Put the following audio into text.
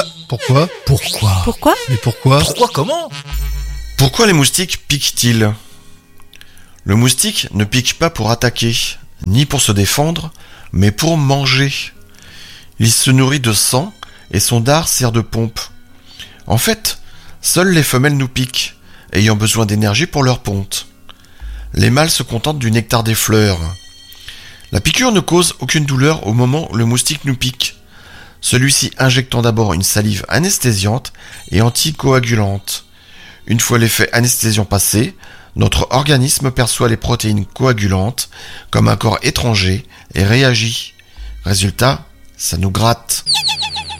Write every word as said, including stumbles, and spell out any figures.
Pourquoi Pourquoi Pourquoi Mais pourquoi Pourquoi comment Pourquoi les moustiques piquent-ils ? Le moustique ne pique pas pour attaquer, ni pour se défendre, mais pour manger. Il se nourrit de sang et son dard sert de pompe. En fait, seules les femelles nous piquent, ayant besoin d'énergie pour leur ponte. Les mâles se contentent du nectar des fleurs. La piqûre ne cause aucune douleur au moment où le moustique nous pique, celui-ci injectant d'abord une salive anesthésiante et anticoagulante. Une fois l'effet anesthésiant passé, notre organisme perçoit les protéines coagulantes comme un corps étranger et réagit. Résultat, ça nous gratte.